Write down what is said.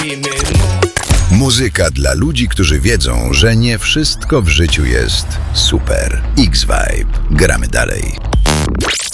Muzyka dla ludzi, którzy wiedzą, że nie wszystko w życiu jest super. X-Vibe. Gramy dalej.